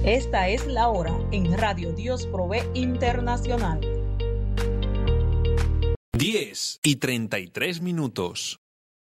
Esta es la hora en Radio Dios Provee Internacional. 10:33.